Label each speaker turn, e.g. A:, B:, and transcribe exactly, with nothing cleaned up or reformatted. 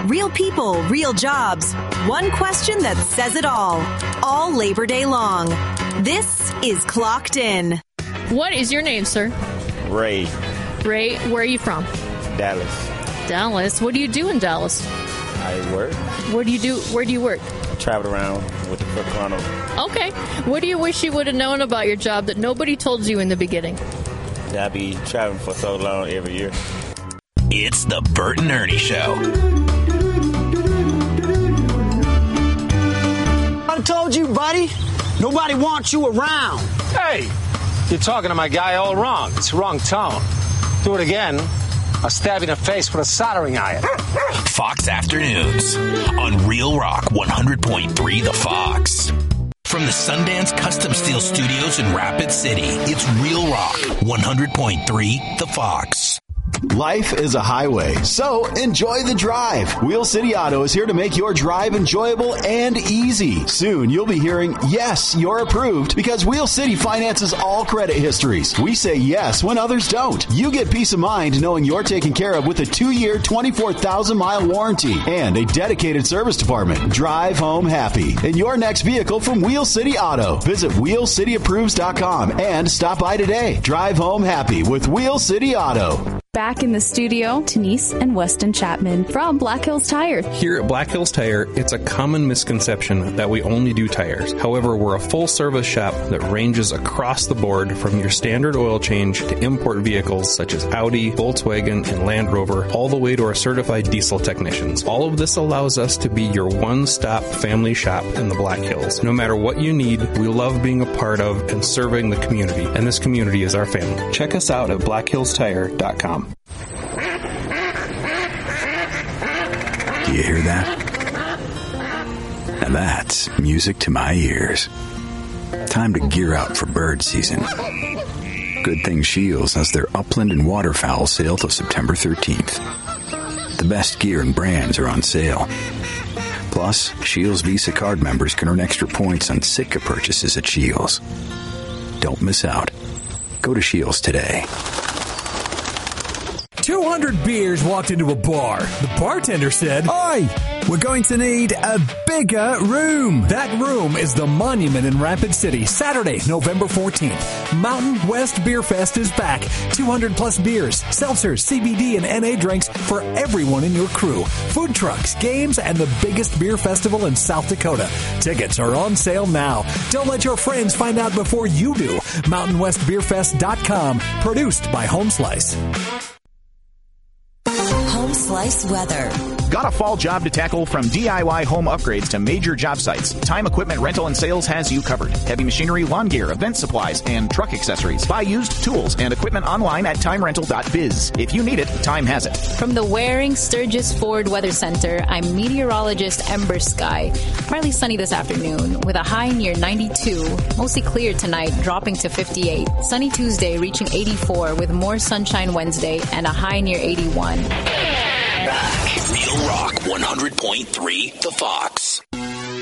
A: real people, real jobs. One question that says it all. All Labor Day long. This is Clocked In.
B: What is your name, sir?
C: Ray.
B: Ray, where are you from?
C: Dallas.
B: Dallas. What do you do in Dallas?
C: I work.
B: What do you do? Where do you work?
C: I travel around with the Foot Chronicle.
B: Okay. What do you wish you would have known about your job that nobody told you in the beginning?
C: That I be traveling for so long every year.
D: It's the Bert and Ernie Show.
E: I told you, buddy. Nobody wants you around.
F: Hey, you're talking to my guy all wrong. It's the wrong tone. Do it again. I'll stab you in the face with a soldering iron.
D: Fox Afternoons on Real Rock one hundred point three The Fox. From the Sundance Custom Steel Studios in Rapid City, it's Real Rock one hundred point three The Fox.
G: Life is a highway, so enjoy the drive. Wheel City Auto is here to make your drive enjoyable and easy. Soon you'll be hearing, yes, you're approved, because Wheel City finances all credit histories. We say yes when others don't. You get peace of mind knowing you're taken care of with a two-year, twenty-four thousand mile warranty and a dedicated service department. Drive home happy in your next vehicle from Wheel City Auto. Visit wheel city approves dot com and stop by today. Drive home happy with Wheel City Auto.
H: Back in the studio, Denise and Weston Chapman from Black Hills Tire.
I: Here at Black Hills Tire, it's a common misconception that we only do tires. However, we're a full-service shop that ranges across the board from your standard oil change to import vehicles such as Audi, Volkswagen, and Land Rover, all the way to our certified diesel technicians. All of this allows us to be your one-stop family shop in the Black Hills. No matter what you need, we love being a part of and serving the community, and this community is our family. Check us out at black hills tire dot com.
J: Do you hear that? Now that's music to my ears. Time to gear up for bird season. Good thing Shields has their upland and waterfowl sale till September thirteenth. The best gear and brands are on sale. Plus, Shields Visa card members can earn extra points on Sitka purchases at Shields. Don't miss out. Go to Shields today.
K: two hundred beers walked into a bar. The bartender said, "Oi, we're going to need a bigger room." That room is the Monument in Rapid City, Saturday, November fourteenth. Mountain West Beer Fest is back. two hundred plus beers, seltzers, C B D, and N A drinks for everyone in your crew. Food trucks, games, and the biggest beer festival in South Dakota. Tickets are on sale now. Don't let your friends find out before you do. mountain west beer fest dot com, produced by Home Slice.
A: Home Slice weather.
L: Got a fall job to tackle? From D I Y home upgrades to major job sites, Time Equipment Rental and Sales has you covered. Heavy machinery, lawn gear, event supplies, and truck accessories. Buy used tools and equipment online at time rental dot biz. If you need it, Time has it.
M: From the Waring Sturgis Ford Weather Center, I'm meteorologist Ember Sky. Partly sunny this afternoon with a high near ninety-two. Mostly clear tonight, dropping to fifty-eight. Sunny Tuesday, reaching eighty-four with more sunshine Wednesday and a high near eighty-one.
D: Back. Real Rock one hundred point three The Fox.